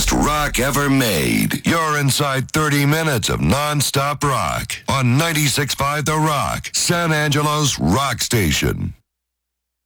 biggest rock ever made. You're inside 30 minutes of non-stop rock on 96.5 The Rock, San Angelo's rock station.